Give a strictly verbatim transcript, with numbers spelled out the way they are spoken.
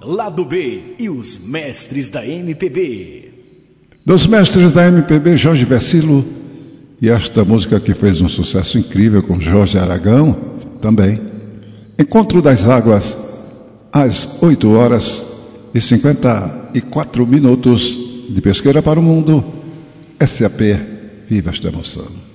Lado B e os mestres da M P B. Dos mestres da M P B, Jorge Versilo, e esta música que fez um sucesso incrível com Jorge Aragão, também. Encontro das Águas, às oito horas e cinquenta e quatro minutos, de Pesqueira para o Mundo. S A P, viva esta emoção.